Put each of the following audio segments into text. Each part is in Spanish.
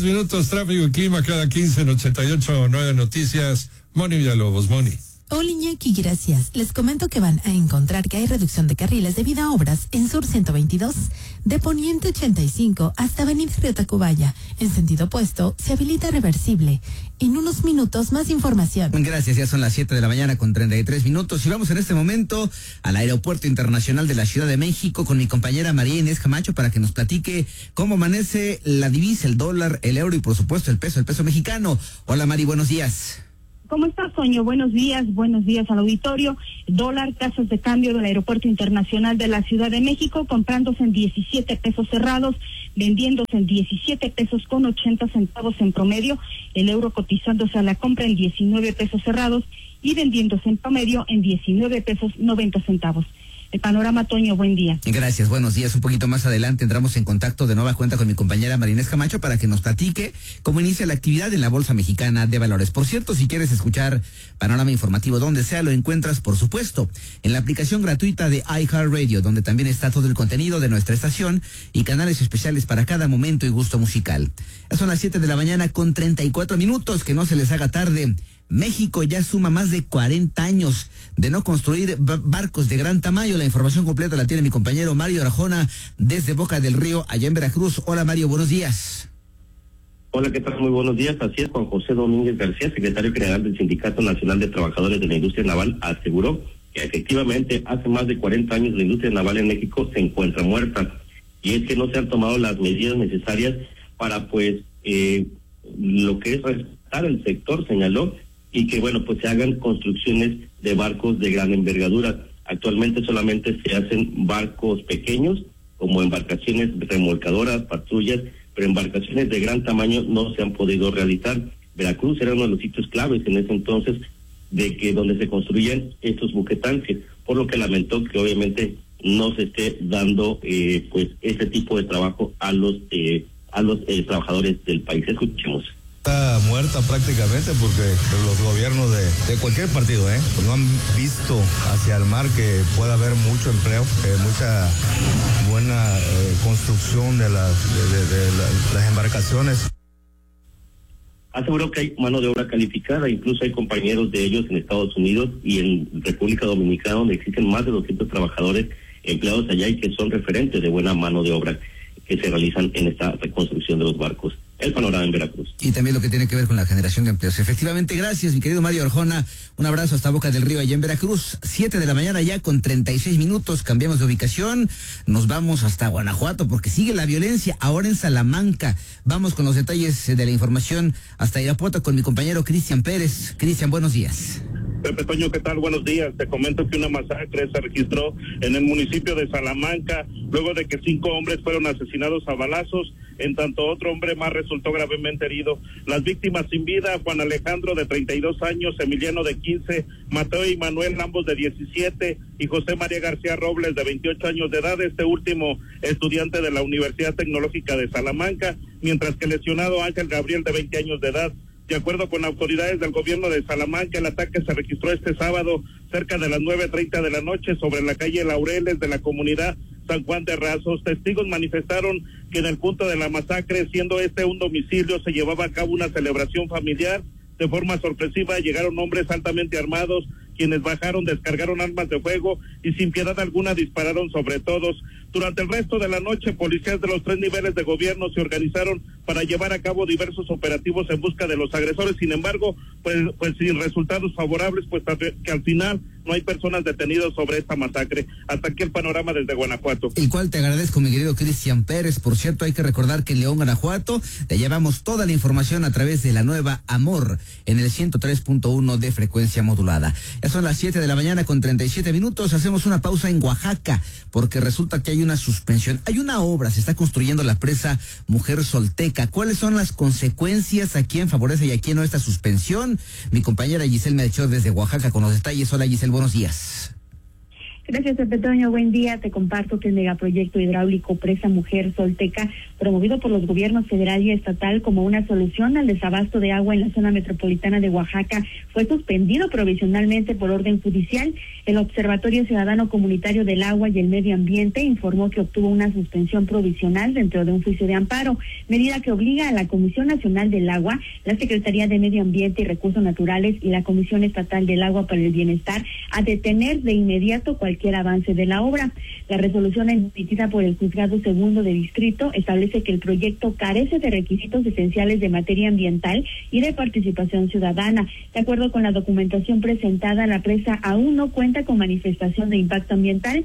Minutos, tráfico y clima cada 15 en 88.9 Noticias. Moni Villalobos, Moni. Hola Iñaki, gracias. Les comento que van a encontrar que hay reducción de carriles debido a obras en Sur 122, de Poniente 85 hasta Avenida Río Tacubaya. En sentido opuesto, se habilita reversible. En unos minutos, más información. Gracias, ya son las 7 de la mañana con 33 minutos y vamos en este momento al Aeropuerto Internacional de la Ciudad de México con mi compañera María Inés Camacho para que nos platique cómo amanece la divisa, el dólar, el euro y por supuesto el peso mexicano. Hola Mari, buenos días. ¿Cómo estás, Toño? Buenos días al auditorio. Dólar, tasas de cambio del Aeropuerto Internacional de la Ciudad de México, comprándose en 17 pesos cerrados, vendiéndose en 17 pesos con 80 centavos en promedio, el euro cotizándose a la compra en 19 pesos cerrados y vendiéndose en promedio en 19 pesos 90 centavos. El panorama, Toño, buen día. Gracias, buenos días. Un poquito más adelante entramos en contacto de nueva cuenta con mi compañera María Inés Camacho para que nos platique cómo inicia la actividad en la Bolsa Mexicana de Valores. Por cierto, si quieres escuchar panorama informativo donde sea, lo encuentras, por supuesto, en la aplicación gratuita de iHeartRadio, donde también está todo el contenido de nuestra estación y canales especiales para cada momento y gusto musical. Ya son las 7 de la mañana con 34 minutos, que no se les haga tarde. México ya suma más de 40 años de no construir barcos de gran tamaño. La información completa la tiene mi compañero Mario Arjona desde Boca del Río, allá en Veracruz. Hola Mario, buenos días. Hola, ¿qué tal? Muy buenos días. Así es, Juan José Domínguez García, secretario general del Sindicato Nacional de Trabajadores de la Industria Naval, aseguró que efectivamente hace más de 40 años la industria naval en México se encuentra muerta. Y es que no se han tomado las medidas necesarias para, lo que es respetar el sector, señaló, y que, se hagan construcciones de barcos de gran envergadura. Actualmente solamente se hacen barcos pequeños, como embarcaciones remolcadoras, patrullas, pero embarcaciones de gran tamaño no se han podido realizar. Veracruz era uno de los sitios claves en ese entonces donde se construían estos buquetanques, por lo que lamentó que obviamente no se esté dando ese tipo de trabajo a los trabajadores del país. Escuchemos. Está muerta prácticamente porque los gobiernos de cualquier partido pues no han visto hacia el mar que pueda haber mucho empleo, mucha buena construcción de las embarcaciones. Aseguró que hay mano de obra calificada, incluso hay compañeros de ellos en Estados Unidos y en República Dominicana, donde existen más de 200 trabajadores empleados allá y que son referentes de buena mano de obra que se realizan en esta reconstrucción de los barcos. El panorama en Veracruz. Y también lo que tiene que ver con la generación de empleos. Efectivamente, gracias, mi querido Mario Arjona. Un abrazo hasta Boca del Río, allá en Veracruz. 7 de la mañana ya con 36 minutos. Cambiamos de ubicación. Nos vamos hasta Guanajuato porque sigue la violencia ahora en Salamanca. Vamos con los detalles de la información hasta Irapuato con mi compañero Cristian Pérez. Cristian, buenos días. Pepe Toño, ¿qué tal? Buenos días. Te comento que una masacre se registró en el municipio de Salamanca luego de que 5 hombres fueron asesinados a balazos, en tanto otro hombre más resultó gravemente herido. Las víctimas sin vida, Juan Alejandro de 32 años, Emiliano de 15, Mateo y Manuel, ambos de 17, y José María García Robles de 28 años de edad, este último estudiante de la Universidad Tecnológica de Salamanca, mientras que el lesionado Ángel Gabriel de 20 años de edad. De acuerdo con autoridades del gobierno de Salamanca, el ataque se registró este sábado cerca de las 9:30 de la noche sobre la calle Laureles de la comunidad San Juan de Razos. Testigos manifestaron que en el punto de la masacre, siendo este un domicilio, se llevaba a cabo una celebración familiar. De forma sorpresiva llegaron hombres altamente armados, quienes bajaron, descargaron armas de fuego y sin piedad alguna dispararon sobre todos. Durante el resto de la noche, policías de los 3 niveles de gobierno se organizaron para llevar a cabo diversos operativos en busca de los agresores. Sin embargo, pues sin resultados favorables, pues que al final no hay personas detenidas sobre esta masacre. Hasta aquí el panorama desde Guanajuato. El cual te agradezco, mi querido Cristian Pérez. Por cierto, hay que recordar que en León, Guanajuato, te llevamos toda la información a través de la nueva Amor en el 103.1 de frecuencia modulada. Ya son las 7 de la mañana con 37 minutos. Hacemos una pausa en Oaxaca porque resulta que hay una suspensión. Hay una obra, se está construyendo la presa Mujer Solteca. ¿Cuáles son las consecuencias? ¿A quién favorece y a quién no esta suspensión? Mi compañera Giselle Melchor desde Oaxaca con los detalles. Hola Giselle, buenos días. Gracias, Pepe Toño. Buen día. Te comparto que el megaproyecto hidráulico Presa Mujer Solteca, promovido por los gobiernos federal y estatal como una solución al desabasto de agua en la zona metropolitana de Oaxaca, fue suspendido provisionalmente por orden judicial. El Observatorio Ciudadano Comunitario del Agua y el Medio Ambiente informó que obtuvo una suspensión provisional dentro de un juicio de amparo, medida que obliga a la Comisión Nacional del Agua, la Secretaría de Medio Ambiente y Recursos Naturales y la Comisión Estatal del Agua para el Bienestar a detener de inmediato cualquier avance de la obra. La resolución emitida por el Juzgado Segundo de Distrito establece que el proyecto carece de requisitos esenciales de materia ambiental y de participación ciudadana. De acuerdo con la documentación presentada, la presa aún no cuenta con manifestación de impacto ambiental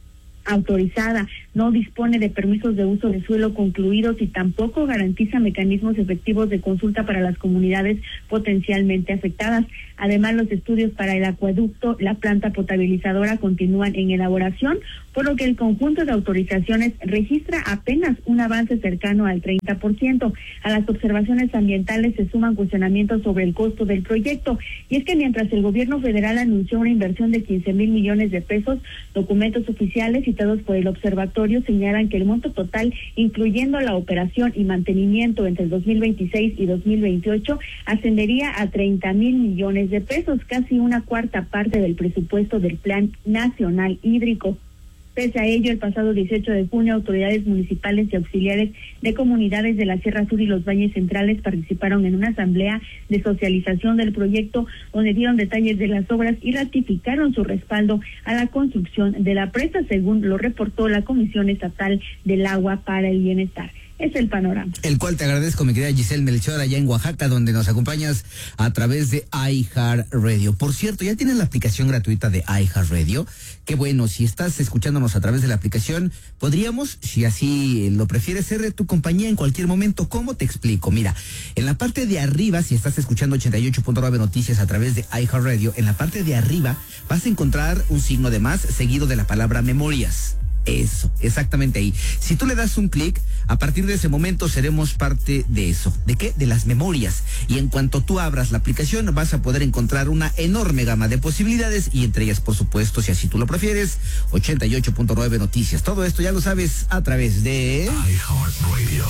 autorizada, no dispone de permisos de uso de suelo concluidos y tampoco garantiza mecanismos efectivos de consulta para las comunidades potencialmente afectadas. Además, los estudios para el acueducto, la planta potabilizadora continúan en elaboración, por lo que el conjunto de autorizaciones registra apenas un avance cercano al 30%. A las observaciones ambientales se suman cuestionamientos sobre el costo del proyecto, y es que mientras el gobierno federal anunció una inversión de 15,000 millones de pesos, documentos oficiales citados por el observatorio señalan que el monto total, incluyendo la operación y mantenimiento entre el 2026 y 2028, ascendería a 30,000 millones de pesos, casi una cuarta parte del presupuesto del Plan Nacional Hídrico. Pese a ello, el pasado 18 de junio, autoridades municipales y auxiliares de comunidades de la Sierra Sur y los Valles Centrales participaron en una asamblea de socialización del proyecto, donde dieron detalles de las obras y ratificaron su respaldo a la construcción de la presa, según lo reportó la Comisión Estatal del Agua para el Bienestar. Es el panorama. El cual te agradezco, mi querida Giselle Melchor, allá en Oaxaca, donde nos acompañas a través de iHeartRadio. Por cierto, ¿ya tienes la aplicación gratuita de iHeartRadio? Qué bueno, si estás escuchándonos a través de la aplicación, podríamos, si así lo prefieres, ser de tu compañía en cualquier momento. ¿Cómo te explico? Mira, en la parte de arriba, si estás escuchando 88.9 Noticias a través de iHeartRadio, en la parte de arriba vas a encontrar un signo de más seguido de la palabra memorias. Eso, exactamente ahí. Si tú le das un clic, a partir de ese momento seremos parte de eso. ¿De qué? De las memorias. Y en cuanto tú abras la aplicación, vas a poder encontrar una enorme gama de posibilidades, y entre ellas, por supuesto, si así tú lo prefieres, 88.9 Noticias. Todo esto ya lo sabes a través de iHeartRadio.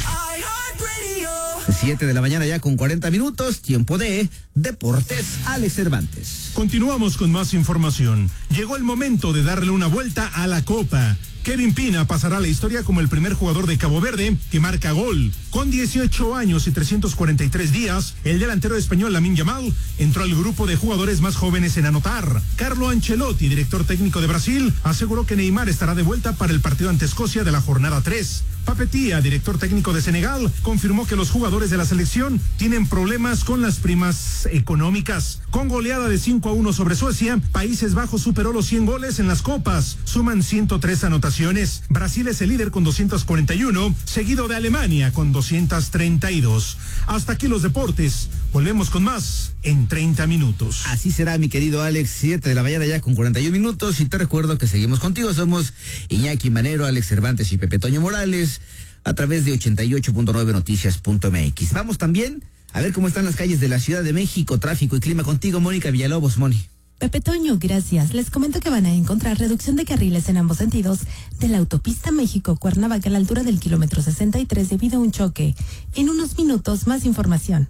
7 de la mañana ya con 40 minutos, tiempo de Deportes, Alex Cervantes. Continuamos con más información. Llegó el momento de darle una vuelta a la Copa. Kevin Pina pasará a la historia como el primer jugador de Cabo Verde que marca gol. Con 18 años y 343 días, el delantero español Lamine Yamal entró al grupo de jugadores más jóvenes en anotar. Carlo Ancelotti, director técnico de Brasil, aseguró que Neymar estará de vuelta para el partido ante Escocia de la jornada 3. Papetia, director técnico de Senegal, confirmó que los jugadores de la selección tienen problemas con las primas económicas. Con goleada de 5-1 sobre Suecia, Países Bajos superó los 100 goles en las copas. Suman 103 anotaciones. Brasil es el líder con 241, seguido de Alemania con 232. Hasta aquí los deportes. Volvemos con más en 30 minutos. Así será, mi querido Alex, 7 de la mañana ya con 41 minutos. Y te recuerdo que seguimos contigo. Somos Iñaki Manero, Alex Cervantes y Pepe Toño Morales a través de 88.9 noticias.mx. Vamos también a ver cómo están las calles de la Ciudad de México, tráfico y clima contigo, Mónica Villalobos. Moni. Pepe Toño, gracias. Les comento que van a encontrar reducción de carriles en ambos sentidos de la autopista México-Cuernavaca a la altura del kilómetro 63 debido a un choque. En unos minutos, más información.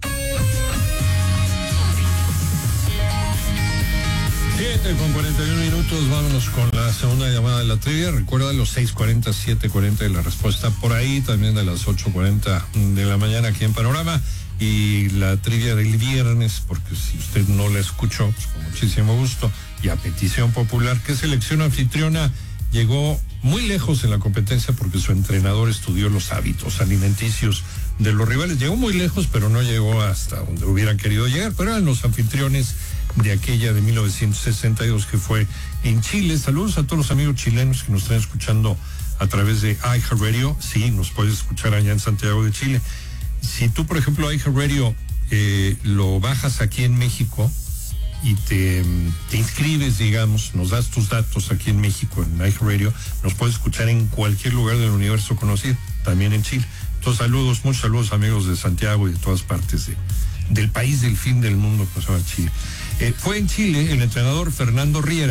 7 con 41 minutos, vámonos con la segunda llamada de la trivia. Recuerda los 6:40, 7:40 de la respuesta por ahí, también de las 8:40 de la mañana aquí en Panorama. Y la trivia del viernes, porque si usted no la escuchó, pues con muchísimo gusto, y a petición popular, ¿qué selección anfitriona llegó muy lejos en la competencia porque su entrenador estudió los hábitos alimenticios de los rivales? Llegó muy lejos, pero no llegó hasta donde hubieran querido llegar, pero eran los anfitriones de aquella de 1962 que fue en Chile. Saludos a todos los amigos chilenos que nos están escuchando a través de iHeartRadio. Sí, nos puedes escuchar allá en Santiago de Chile. Si tú, por ejemplo, iHeartRadio lo bajas aquí en México y te inscribes, digamos, nos das tus datos aquí en México, en iHeartRadio, nos puedes escuchar en cualquier lugar del universo conocido, también en Chile. Entonces, saludos, muchos saludos, amigos de Santiago y de todas partes del país del fin del mundo, que se llama Chile. Fue en Chile el entrenador Fernando Riera,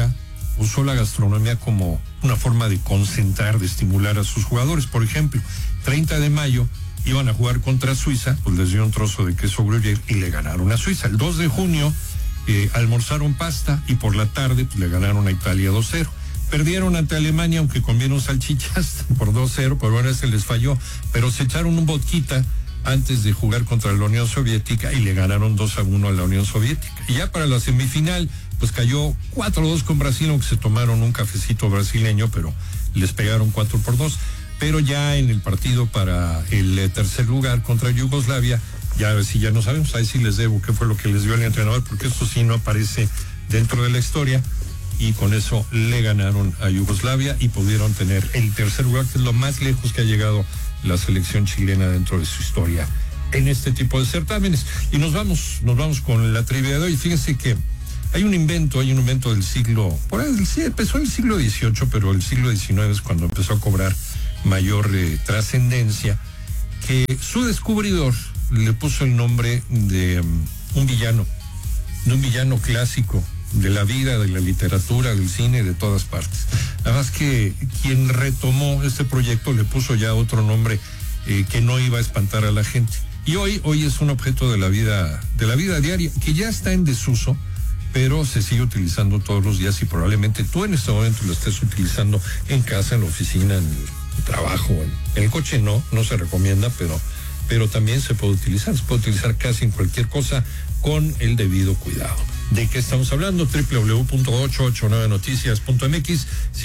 usó la gastronomía como una forma de concentrar, de estimular a sus jugadores. Por ejemplo, 30 de mayo iban a jugar contra Suiza, pues les dio un trozo de queso gruyère y le ganaron a Suiza. El 2 de junio almorzaron pasta y por la tarde pues, le ganaron a Italia 2-0. Perdieron ante Alemania, aunque comieron salchichas por 2-0, pero ahora se les falló. Pero se echaron un vodka antes de jugar contra la Unión Soviética y le ganaron 2-1 a la Unión Soviética. Y ya para la semifinal, pues cayó 4-2 con Brasil, aunque se tomaron un cafecito brasileño, pero les pegaron 4-2. Pero ya en el partido para el tercer lugar contra Yugoslavia, ya no sabemos, ahí sí les debo qué fue lo que les dio el entrenador, porque esto sí no aparece dentro de la historia, y con eso le ganaron a Yugoslavia y pudieron tener el tercer lugar, que es lo más lejos que ha llegado la selección chilena dentro de su historia en este tipo de certámenes. Y nos vamos con la trivia de hoy. Fíjense que hay un invento del siglo, por ahí, sí, empezó en el siglo XVIII, pero el siglo XIX es cuando empezó a cobrar mayor trascendencia, que su descubridor le puso el nombre de un villano clásico de la vida, de la literatura, del cine, de todas partes. Además que quien retomó este proyecto le puso ya otro nombre que no iba a espantar a la gente. Y hoy es un objeto de la vida diaria, que ya está en desuso, pero se sigue utilizando todos los días, y probablemente tú en este momento lo estés utilizando en casa, en la oficina, en el trabajo, en el coche no se recomienda, pero también se puede utilizar casi en cualquier cosa con el debido cuidado. ¿De qué estamos hablando? www.889noticias.mx,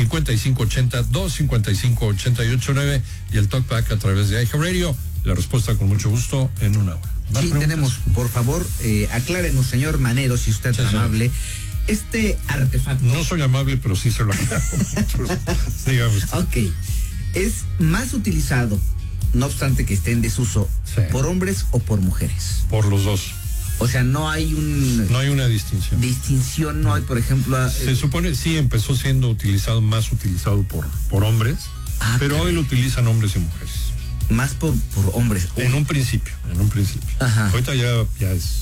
5580-255-889 y el talkback a través de iHeartRadio. La respuesta con mucho gusto en una hora. Sí, tenemos, por favor, aclárenos, señor Manero, si usted es amable. Este artefacto... No soy amable, pero sí se lo aclaro. Dígame. Ok. Es más utilizado, no obstante que esté en desuso, sí, por hombres o por mujeres. Por los dos. O sea, no hay una distinción. No hay, por ejemplo... Se supone, sí, empezó siendo más utilizado por hombres, pero hoy lo utilizan hombres y mujeres. Más por hombres. En un principio. Ajá. Ahorita ya es...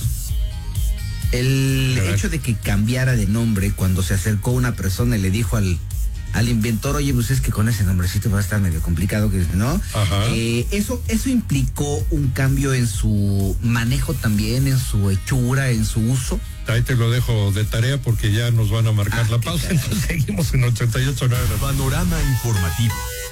El hecho de que cambiara de nombre cuando se acercó una persona y le dijo al inventor, oye, pues es que con ese nombrecito va a estar medio complicado, ¿no? Ajá. Eso implicó un cambio en su manejo también, en su hechura, en su uso. Ahí te lo dejo de tarea porque ya nos van a marcar la pausa, entonces seguimos en 88.9. Panorama informativo.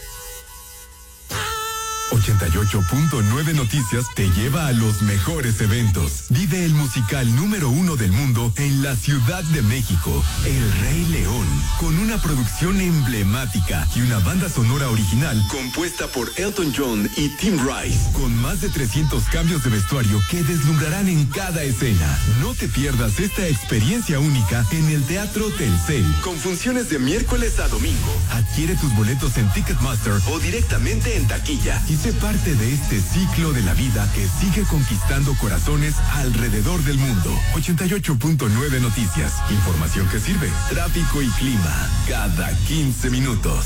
88.9 Noticias te lleva a los mejores eventos. Vive el musical número 1 del mundo en la Ciudad de México, El Rey León, con una producción emblemática y una banda sonora original compuesta por Elton John y Tim Rice, con más de 300 cambios de vestuario que deslumbrarán en cada escena. No te pierdas esta experiencia única en el Teatro Telcel, con funciones de miércoles a domingo. Adquiere tus boletos en Ticketmaster o directamente en taquilla y sé parte de este ciclo de la vida que sigue conquistando corazones alrededor del mundo. 88.9 Noticias. Información que sirve. Tráfico y clima cada 15 minutos.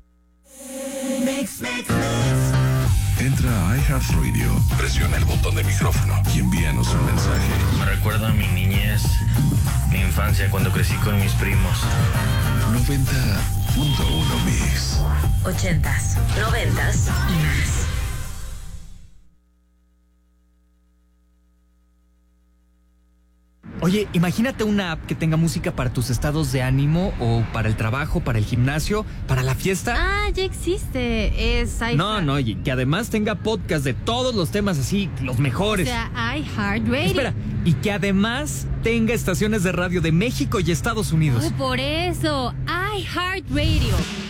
Entra a iHeartRadio, presiona el botón de micrófono y envíanos un mensaje. Me recuerda a mi niñez, mi infancia cuando crecí con mis primos. 90.1 Mix. 80s, 90s y más. Oye, imagínate una app que tenga música para tus estados de ánimo o para el trabajo, para el gimnasio, para la fiesta. Ah, ya existe. Es iHeart. No, y que además tenga podcast de todos los temas así, los mejores. O sea, iHeartRadio. Espera, y que además tenga estaciones de radio de México y Estados Unidos. Por eso, iHeartRadio.